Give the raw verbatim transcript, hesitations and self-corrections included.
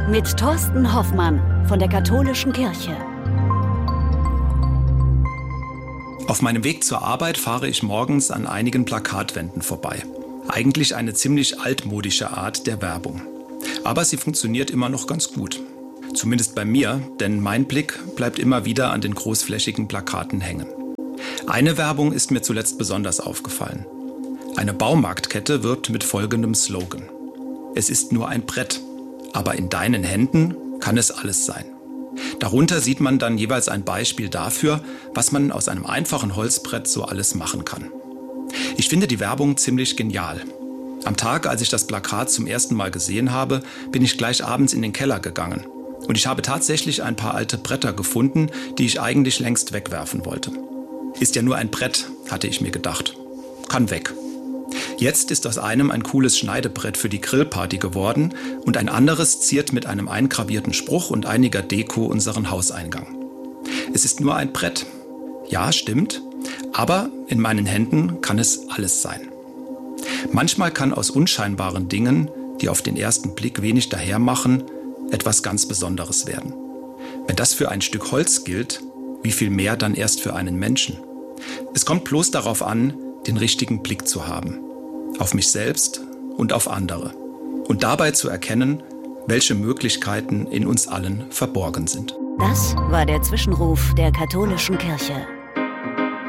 mit Thorsten Hoffmann von der Katholischen Kirche. Auf meinem Weg zur Arbeit fahre ich morgens an einigen Plakatwänden vorbei. Eigentlich eine ziemlich altmodische Art der Werbung. Aber sie funktioniert immer noch ganz gut. Zumindest bei mir, denn mein Blick bleibt immer wieder an den großflächigen Plakaten hängen. Eine Werbung ist mir zuletzt besonders aufgefallen. Eine Baumarktkette wirbt mit folgendem Slogan: Es ist nur ein Brett, aber in deinen Händen kann es alles sein. Darunter sieht man dann jeweils ein Beispiel dafür, was man aus einem einfachen Holzbrett so alles machen kann. Ich finde die Werbung ziemlich genial. Am Tag, als ich das Plakat zum ersten Mal gesehen habe, bin ich gleich abends in den Keller gegangen. Und ich habe tatsächlich ein paar alte Bretter gefunden, die ich eigentlich längst wegwerfen wollte. Ist ja nur ein Brett, hatte ich mir gedacht. Kann weg. Jetzt ist aus einem ein cooles Schneidebrett für die Grillparty geworden und ein anderes ziert mit einem eingravierten Spruch und einiger Deko unseren Hauseingang. Es ist nur ein Brett. Ja, stimmt. Aber in meinen Händen kann es alles sein. Manchmal kann aus unscheinbaren Dingen, die auf den ersten Blick wenig dahermachen, etwas ganz Besonderes werden. Wenn das für ein Stück Holz gilt, wie viel mehr dann erst für einen Menschen? Es kommt bloß darauf an, den richtigen Blick zu haben. Auf mich selbst und auf andere. Und dabei zu erkennen, welche Möglichkeiten in uns allen verborgen sind. Das war der Zwischenruf der Katholischen Kirche.